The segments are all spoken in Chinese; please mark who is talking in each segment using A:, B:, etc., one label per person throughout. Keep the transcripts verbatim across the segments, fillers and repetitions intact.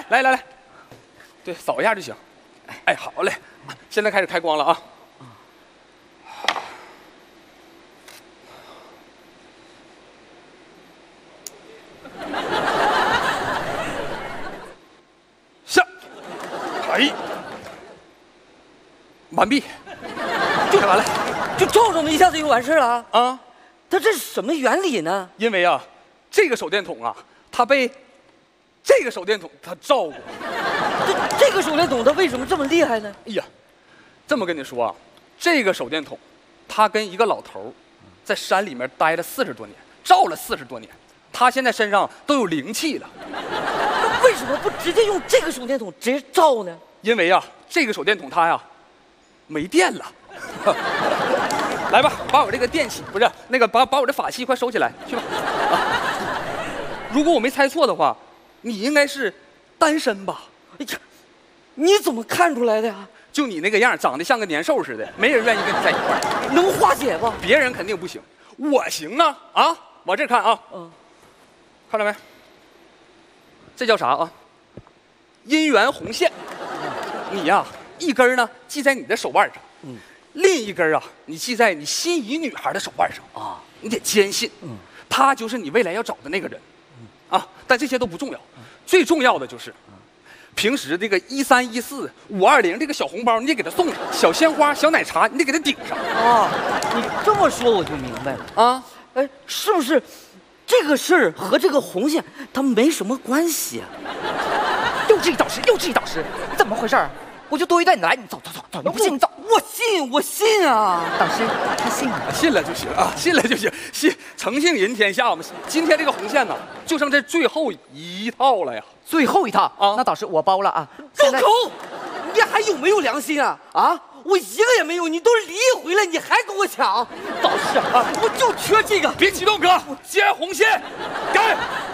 A: 来来来，对，扫一下就行。哎，好嘞，现在开始开光了啊。下，哎，完毕，就开完了，
B: 就照这么一下子就完事了啊？
A: 啊。
B: 它这是什么原理呢？
A: 因为啊，这个手电筒啊，它被这个手电筒它照过。
B: 这这个手电筒它为什么这么厉害呢？
A: 哎呀，这么跟你说啊，这个手电筒，他跟一个老头在山里面待了四十多年，照了四十多年，他现在身上都有灵气了。
B: 那为什么不直接用这个手电筒直接照呢？
A: 因为啊，这个手电筒它呀没电了。来吧，把我这个电器不是那个把把我这法器快收起来，去吧。啊、如果我没猜错的话，你应该是单身吧？
B: 哎呀，你怎么看出来的呀？
A: 就你那个样，长得像个年兽似的，没人愿意跟你在一块儿。
B: 能化解吧？
A: 别人肯定不行，我行啊！啊，往这看啊，嗯，看到没？这叫啥啊？姻缘红线。你呀、啊，一根呢系在你的手腕上，嗯。另一根啊，你系在你心仪女孩的手腕上啊，你得坚信，嗯，她就是你未来要找的那个人，嗯，啊，但这些都不重要，嗯、最重要的就是，嗯、平时这个一三一四五二零这个小红包，你得给她送上；小鲜花、小奶茶，你得给她顶上。
B: 啊，你这么说我就明白了啊，哎，是不是这个事儿和这个红线它没什么关系啊？
C: 又质疑导师，又质疑导师，怎么回事？我就多余带你来，你走走走走，你不信你走。
B: 我信，我信啊！
C: 导师，他信你，
A: 信了就行啊，信了就行，信诚信赢天下嘛。今天这个红线呢，就剩这最后一套了呀，
C: 最后一套啊。那导师我包了啊。
B: 住口！你还有没有良心啊？啊，我一个也没有，你都离一回了，你还跟我抢？导师啊，我就缺这个。
A: 别激动，哥，接红线，干！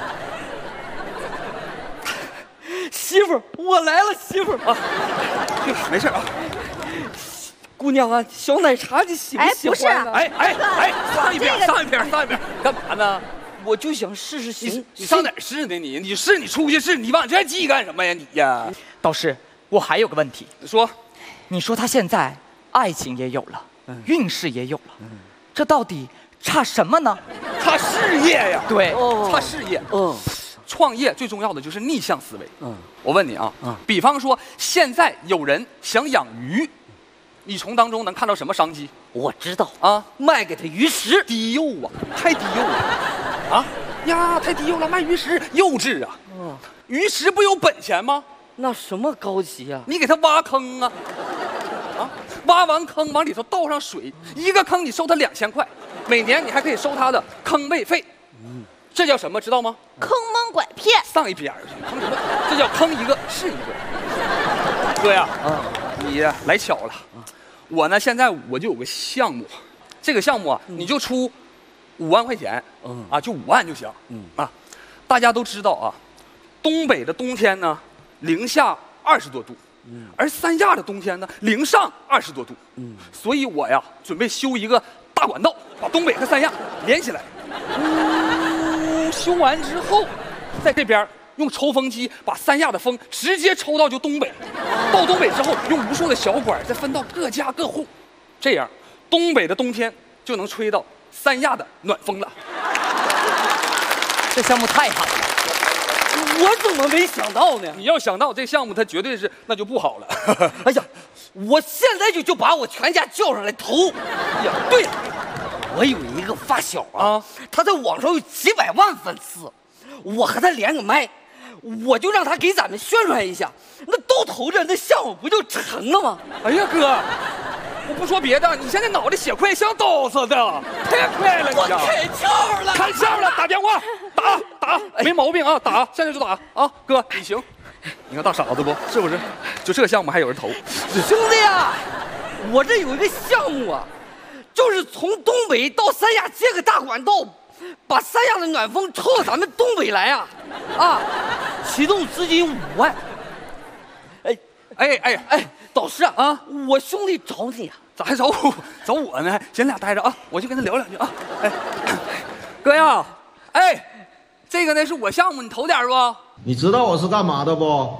B: 媳妇儿，我来了，媳妇儿啊，
A: 没事啊。
B: 姑娘啊，小奶茶你喜不喜欢呢？
A: 哎哎哎，上一边，上一边，上一边，干嘛呢？
B: 我就想试试行。
A: 你上哪儿试呢？你你试你出去试，你往这记干什么呀你呀？
C: 导师，我还有个问题。
A: 说，
C: 你说他现在爱情也有了，嗯、运势也有了，嗯、这到底差什么呢？
A: 差事业呀。
C: 对，
A: 哦、差事业。嗯。创业最重要的就是逆向思维。嗯，我问你啊，嗯，比方说现在有人想养鱼，你从当中能看到什么商机？
B: 我知道啊，卖给他鱼食。
A: 低幼啊，太低幼了。啊呀，太低幼了，卖鱼食，幼稚啊。嗯，鱼食不有本钱吗？
B: 那什么高级呀、啊？
A: 你给他挖坑啊，啊，挖完坑往里头倒上水，一个坑你收他两千块，每年你还可以收他的坑位费。嗯。这叫什么？知道吗？
D: 坑蒙拐骗。
A: 上一边儿去，坑什么？这叫坑一个是一个。哥呀，啊，你来巧了。我呢，现在我就有个项目，这个项目啊，你就出五万块钱，嗯啊，就五万就行，嗯啊。大家都知道啊，东北的冬天呢，零下二十多度，嗯，而三亚的冬天呢，零上二十多度，嗯，所以我呀，准备修一个大管道，把东北和三亚连起来。嗯修完之后，在这边用抽风机把三亚的风直接抽到就东北，到东北之后用无数的小管再分到各家各户，这样东北的冬天就能吹到三亚的暖风了。
C: 这项目太好了，
B: 我怎么没想到呢？
A: 你要想到这项目，它绝对是那就不好了。
B: 哎呀，我现在就就把我全家叫上来投。哎呀，对了。我有一个发小啊，啊他在网上有几百万粉丝，我和他连个麦，我就让他给咱们宣传一下，那都投着，那项目不就成了吗？
A: 哎呀哥，我不说别的，你现在脑袋血快像刀子的，太快了，
B: 我开窍了，
A: 开窍了，打电话，打打，没毛病啊，打，现在就打啊，哥你行，你看大傻子不是不是？就这项目还有人投，
B: 兄弟啊，我这有一个项目啊。就是从东北到三亚接个大管道，把三亚的暖风抽到咱们东北来啊！啊，启动资金五万。哎
A: 哎哎哎，
B: 导师啊，啊我兄弟找你啊，
A: 咋还找我？找我呢？咱俩待着啊，我就跟他聊两句啊。哎，哥呀，哎，这个呢是我项目，你投点不？
E: 你知道我是干嘛的不？